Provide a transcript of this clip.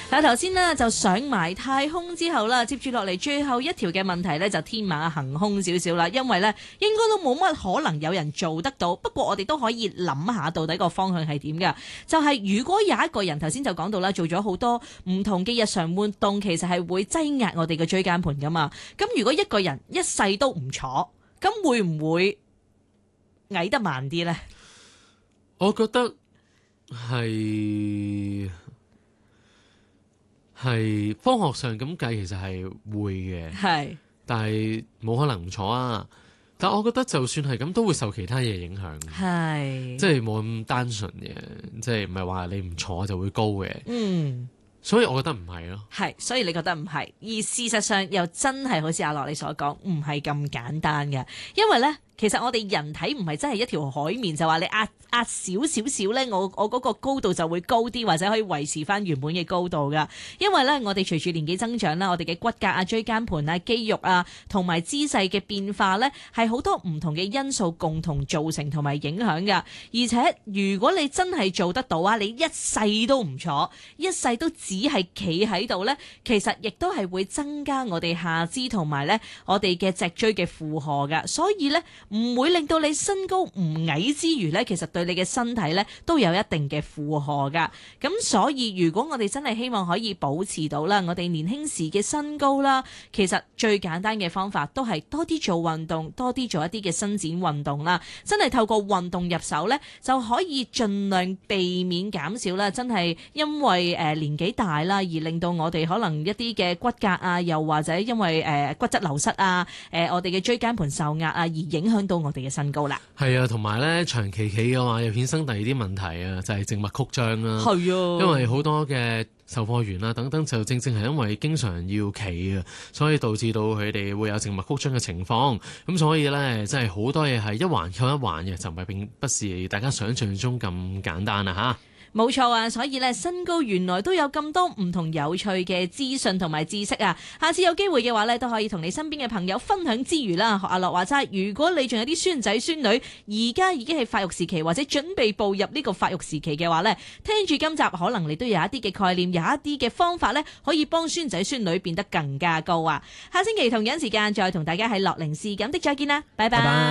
嗱，頭先呢就上埋太空之後啦，接住落嚟最後一條嘅問題呢，就天馬行空少少啦，因為呢應該都冇乜可能有人做得到，不過我哋都可以諗下到底個方向係點㗎。就係如果有一個人頭先就講到啦，做咗好多唔同嘅日常活動，其實係會擠壓我哋嘅椎間盤噶嘛。咁如果一個人一世都唔坐，咁會唔會矮得慢啲呢？ 我覺得係科學上咁計，其實係會嘅， 係， 但係冇可能唔坐啊。但我覺得就算係咁，都會受其他嘢影響， 係， 即係冇咁單純嘅，即係唔係話你唔坐就會高嘅。 嗯。 所以我覺得唔係咯， 係，所以你覺得唔係，而事實上又真係好似阿樂你所講，唔係咁簡單嘅，因為呢，其實我哋人體唔係真係一條海綿，就話你壓少少少呢，我嗰個高度就會高啲，或者可以維持翻原本嘅高度噶。因為呢，我哋隨住年紀增長啦，我哋嘅骨骼啊、椎間盤啊、肌肉啊，同埋姿勢嘅變化呢，係好多唔同嘅因素共同造成同埋影響噶。而且如果你真係做得到啊，你一世都唔坐，一世都只係企喺度呢，其實亦都係會增加我哋下肢同埋呢我哋嘅脊椎嘅負荷噶，所以呢，唔會令到你身高唔矮之餘呢，其實對你嘅身體呢都有一定嘅負荷噶。咁所以如果我哋真係希望可以保持到啦，我哋年輕時嘅身高啦，其實最簡單嘅方法都係多啲做運動，多啲做一啲嘅伸展運動啦。真係透過運動入手呢，就可以盡量避免減少啦。真係因為年紀大啦，而令到我哋可能一啲嘅骨骼啊，又或者因為骨質流失啊，我哋嘅椎間盤受壓啊，而影響到我哋嘅身高啦。 係啊，同埋咧長期企嘅話，又衍生第二啲問題啊，就係靜脈曲張啦。 係啊， 因為好多嘅售貨員啊等等，就正係因為經常要企啊，所以導致到佢哋會有靜脈曲張嘅情況。咁所以咧，真係好多嘢係一環扣一環嘅，就唔係並不是大家想象中咁簡單啊吓。 冇錯啊，所以咧身高原來都有咁多唔同有趣嘅資訊同埋知識啊！下次有機會嘅話咧，都可以同你身邊嘅朋友分享之餘啦。學阿樂話齋，如果你仲有啲孫仔孫女，而家已經係發育時期或者準備步入呢個發育時期嘅話咧，聽住今集可能你都有一啲嘅概念，有一啲嘅方法咧，可以幫孫仔孫女變得更加高啊！下星期同樣時間再同大家喺樂齡是咁的再見啦，拜拜。